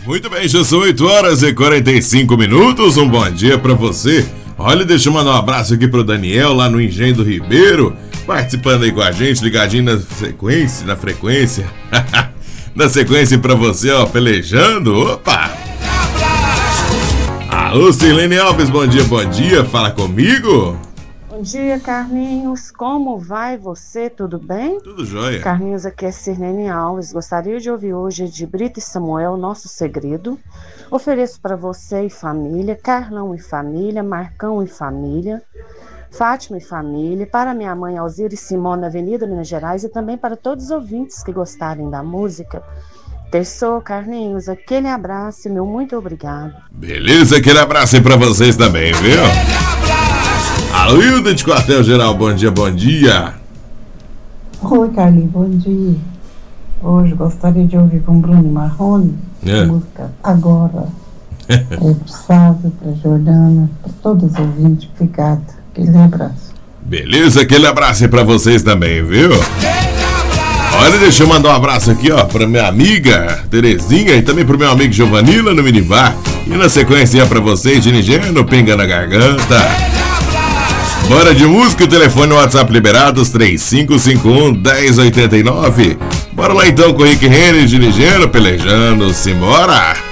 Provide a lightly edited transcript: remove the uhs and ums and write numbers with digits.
Muito bem, já são 8h45. Um bom dia pra você. Olha, deixa eu mandar um abraço aqui pro Daniel, lá no Engenho do Ribeiro, participando aí com a gente, ligadinho na frequência. Na sequência pra você, ó, pelejando. Opa! Alô, Sirlene Alves, bom dia, fala comigo. Bom dia, Carlinhos, como vai você, tudo bem? Tudo jóia. Carlinhos, aqui é Sirlene Alves, gostaria de ouvir hoje de Brito e Samuel, Nosso Segredo. Ofereço para você e família, Carlão e família, Marcão e família, Fátima e família, para minha mãe Alzira e Simone, na Avenida Minas Gerais, e também para todos os ouvintes que gostarem da música. Terçou, Carlinhos, aquele abraço e meu muito obrigado. Beleza, aquele abraço aí pra vocês também, viu? Alô, Hilda de Quartel Geral, bom dia. Oi, Carlinhos, bom dia. Hoje gostaria de ouvir com Bruno Marrone a música Agora. Pro Sábio, pra Jordana, pra todos os ouvintes, obrigado. Aquele abraço. Beleza, aquele abraço aí pra vocês também, viu? Olha, deixa eu mandar um abraço aqui, ó, pra minha amiga Terezinha e também pro meu amigo Giovanila no Minibar. E na sequência pra vocês, de Nigério, Pinga na Garganta. Bora de música, o telefone no WhatsApp liberados, 3551-1089. Bora lá então com o Rick Renner de Nigério, pelejando, simbora!